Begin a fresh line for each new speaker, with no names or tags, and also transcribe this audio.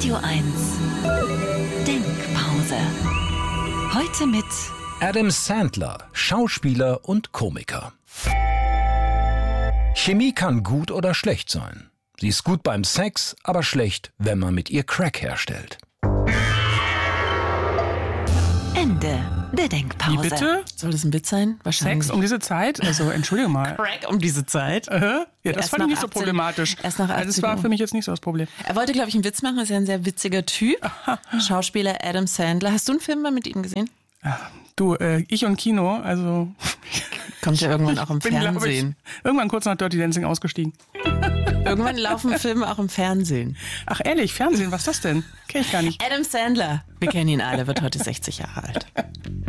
Radio 1 Denkpause. Heute mit
Adam Sandler, Schauspieler und Komiker. Chemie kann gut oder schlecht sein. Sie ist gut beim Sex, aber schlecht, wenn man mit ihr Crack herstellt.
Ende der Denkpause.
Wie bitte?
Soll das ein Witz sein? Wahrscheinlich.
Sex um diese Zeit? Also, entschuldige mal.
Crack um diese Zeit?
Ja, das
Erst
fand ich
nach
nicht so
18
problematisch.
erst nach 18
Das war
Uhr.
für mich jetzt nicht so das Problem.
Er wollte, glaube ich, einen Witz machen. Er ist ja ein sehr witziger Typ. Schauspieler Adam Sandler. Hast du einen Film mal mit ihm gesehen?
Du, ich und Kino, also...
Kommt ja irgendwann auch im
bin, glaub
Fernsehen.
irgendwann kurz nach Dirty Dancing ausgestiegen.
Irgendwann laufen Filme auch im Fernsehen.
Ach ehrlich, Fernsehen, was ist das denn? Kenn ich gar nicht.
Adam Sandler, wir kennen ihn alle, wird heute 60 Jahre alt.